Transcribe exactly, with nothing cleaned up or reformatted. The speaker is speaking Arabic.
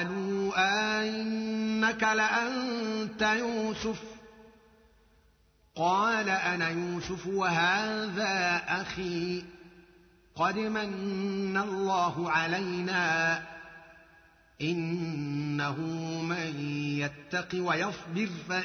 قالوا أئنك لأنت يوسف قال أنا يوسف وهذا أخي قد من الله علينا إنه من يتق ويصبر